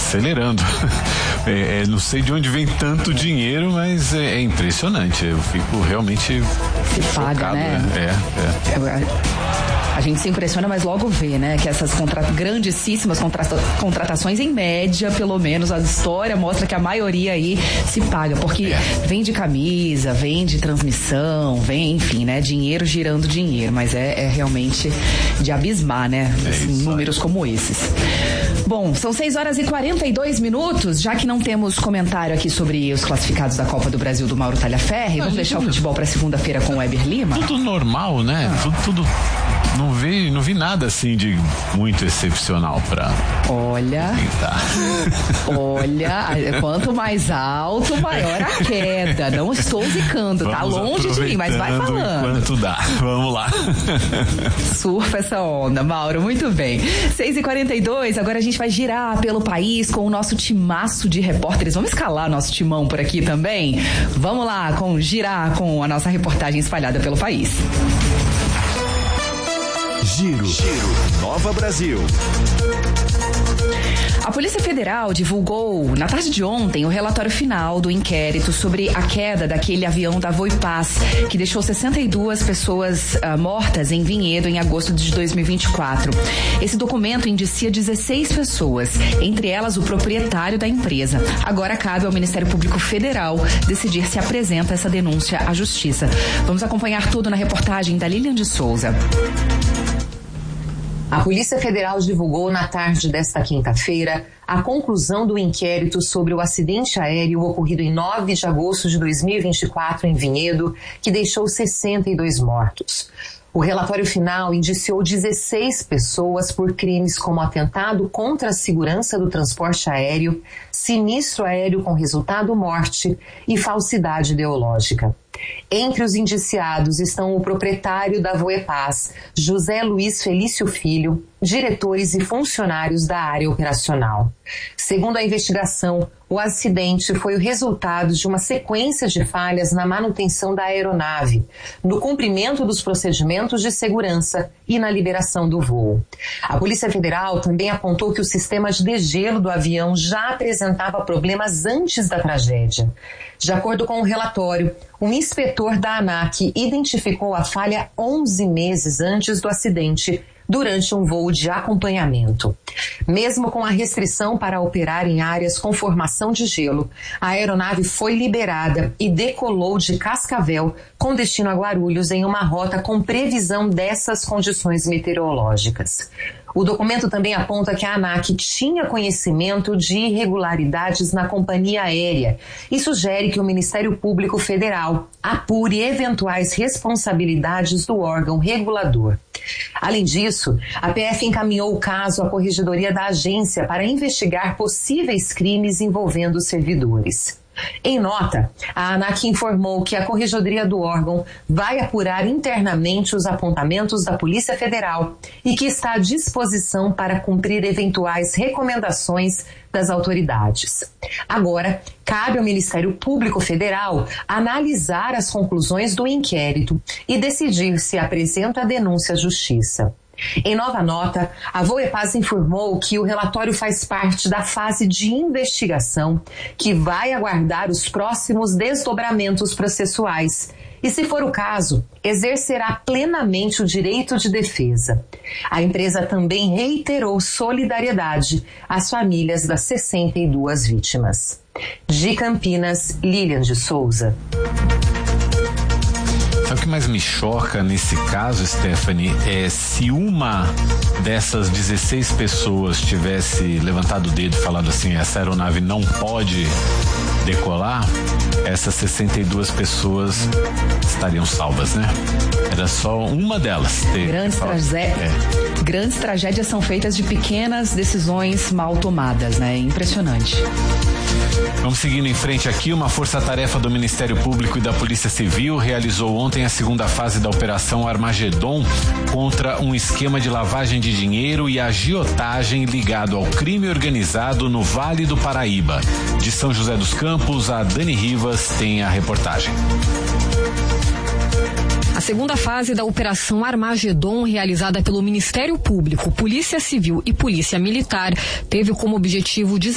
acelerando. Não sei de onde vem tanto dinheiro, mas é impressionante. Eu fico realmente chocado, paga, né? A gente se impressiona, mas logo vê, né, que essas grandíssimas contratações, em média, pelo menos, a história mostra que a maioria aí se paga, porque vem de camisa, vem de transmissão, vem, enfim, né, dinheiro girando dinheiro, mas é realmente de abismar, né, números como esses. Bom, são 6h42, já que não temos comentário aqui sobre os classificados da Copa do Brasil do Mauro Talhaferri, vamos deixar o futebol para segunda-feira com o Weber Lima? Tudo normal, né? Tudo não vi nada assim de muito excepcional pra... Olha, quanto mais alto, maior a queda. Não estou zicando, tá longe de mim, mas vai falando. Enquanto dá, vamos lá. Surfa essa onda, Mauro, muito bem. 6h42, agora a gente vai girar pelo país com o nosso timaço de repórteres. Vamos escalar nosso timão por aqui também? Vamos lá, girar com a nossa reportagem espalhada pelo país. Giro Nova Brasil. A Polícia Federal divulgou, na tarde de ontem, o relatório final do inquérito sobre a queda daquele avião da Voipaz, que deixou 62 pessoas mortas em Vinhedo em agosto de 2024. Esse documento indicia 16 pessoas, entre elas o proprietário da empresa. Agora cabe ao Ministério Público Federal decidir se apresenta essa denúncia à Justiça. Vamos acompanhar tudo na reportagem da Lilian de Souza. A Polícia Federal divulgou na tarde desta quinta-feira a conclusão do inquérito sobre o acidente aéreo ocorrido em 9 de agosto de 2024 em Vinhedo, que deixou 62 mortos. O relatório final indiciou 16 pessoas por crimes como atentado contra a segurança do transporte aéreo, sinistro aéreo com resultado morte e falsidade ideológica. Entre os indiciados estão o proprietário da Voepaz, José Luiz Felício Filho, diretores e funcionários da área operacional. Segundo a investigação, o acidente foi o resultado de uma sequência de falhas na manutenção da aeronave, no cumprimento dos procedimentos de segurança e na liberação do voo. A Polícia Federal também apontou que o sistema de degelo do avião já apresentava problemas antes da tragédia. De acordo com o relatório, um inspetor da ANAC identificou a falha 11 meses antes do acidente, durante um voo de acompanhamento. Mesmo com a restrição para operar em áreas com formação de gelo, a aeronave foi liberada e decolou de Cascavel com destino a Guarulhos em uma rota com previsão dessas condições meteorológicas. O documento também aponta que a ANAC tinha conhecimento de irregularidades na companhia aérea e sugere que o Ministério Público Federal apure eventuais responsabilidades do órgão regulador. Além disso, a PF encaminhou o caso à Corregedoria da agência para investigar possíveis crimes envolvendo os servidores. Em nota, a ANAC informou que a Corregedoria do órgão vai apurar internamente os apontamentos da Polícia Federal e que está à disposição para cumprir eventuais recomendações das autoridades. Agora, cabe ao Ministério Público Federal analisar as conclusões do inquérito e decidir se apresenta a denúncia à Justiça. Em nova nota, a Voepaz informou que o relatório faz parte da fase de investigação que vai aguardar os próximos desdobramentos processuais e, se for o caso, exercerá plenamente o direito de defesa. A empresa também reiterou solidariedade às famílias das 62 vítimas. De Campinas, Lilian de Souza. Sabe o que mais me choca nesse caso, Stephanie, é se uma dessas 16 pessoas tivesse levantado o dedo e falado assim, essa aeronave não pode decolar, essas 62 pessoas estariam salvas, né? Era só uma delas. Grandes tragédias são feitas de pequenas decisões mal tomadas, né? Impressionante. Vamos seguindo em frente aqui. Uma força-tarefa do Ministério Público e da Polícia Civil realizou ontem a segunda fase da Operação Armagedon contra um esquema de lavagem de dinheiro e agiotagem ligado ao crime organizado no Vale do Paraíba. De São José dos Campos, a Dani Rivas tem a reportagem. A segunda fase da Operação Armagedon, realizada pelo Ministério Público, Polícia Civil e Polícia Militar, teve como objetivo